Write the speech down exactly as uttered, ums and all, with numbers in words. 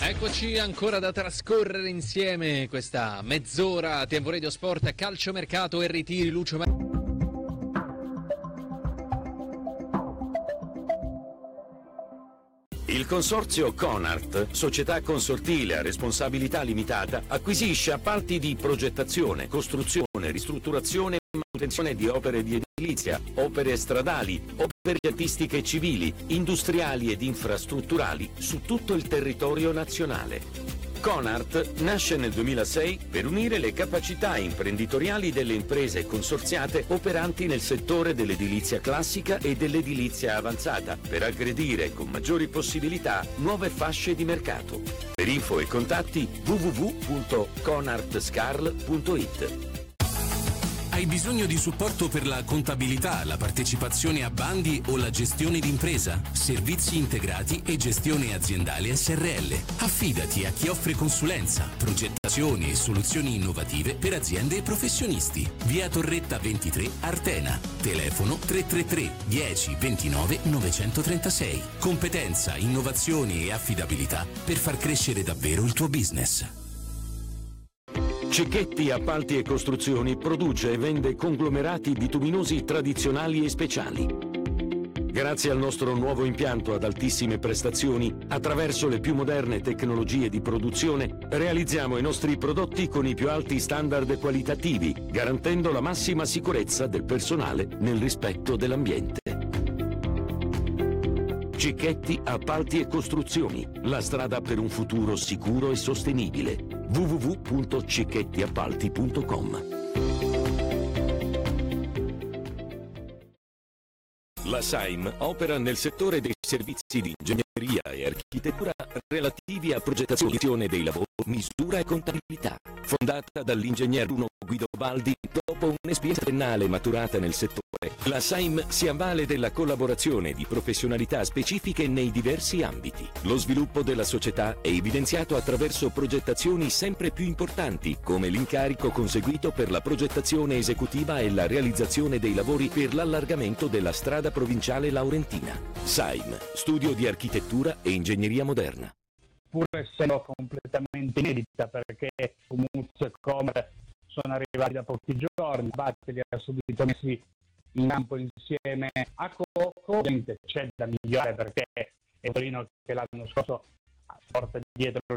Eccoci ancora da trascorrere insieme questa mezz'ora. Tempo Radio Sport, calciomercato e ritiri. Lucio Mar- Il consorzio Conart, società consortile a responsabilità limitata, acquisisce appalti di progettazione, costruzione, ristrutturazione e manutenzione di opere di edilizia, opere stradali, opere artistiche e civili, industriali ed infrastrutturali su tutto il territorio nazionale. Conart nasce nel duemilasei per unire le capacità imprenditoriali delle imprese consorziate operanti nel settore dell'edilizia classica e dell'edilizia avanzata, per aggredire con maggiori possibilità nuove fasce di mercato. Per info e contatti w w w punto conartscarl punto it. Hai bisogno di supporto per la contabilità, la partecipazione a bandi o la gestione d'impresa? Servizi integrati e gestione aziendale S R L. Affidati a chi offre consulenza, progettazioni e soluzioni innovative per aziende e professionisti. Via Torretta ventitré, Artena. Telefono tre tre tre dieci ventinove novecentotrentasei. Competenza, innovazioni e affidabilità per far crescere davvero il tuo business. Cicchetti Appalti e Costruzioni produce e vende conglomerati bituminosi tradizionali e speciali. Grazie al nostro nuovo impianto ad altissime prestazioni, attraverso le più moderne tecnologie di produzione, realizziamo i nostri prodotti con i più alti standard qualitativi, garantendo la massima sicurezza del personale nel rispetto dell'ambiente. Cicchetti Appalti e Costruzioni, la strada per un futuro sicuro e sostenibile. w w w punto cicchettiappalti punto com. La Saim opera nel settore dei servizi di ingegneria e architettura relativi a progettazione dei lavori, misura e contabilità. Fondata dall'ingegner Bruno Guido Baldi, dopo un'esperienza triennale maturata nel settore, la Saim si avvale della collaborazione di professionalità specifiche nei diversi ambiti. Lo sviluppo della società è evidenziato attraverso progettazioni sempre più importanti, come l'incarico conseguito per la progettazione esecutiva e la realizzazione dei lavori per l'allargamento della strada provinciale laurentina. Saim, studio di architettura e ingegneria moderna. Pur essendo completamente inedita, perché Humuz e Comer sono arrivati da pochi giorni, Batti li ha subito messi in campo insieme a Coco. Ovviamente c'è da migliorare, perché è Torino che l'anno scorso porta dietro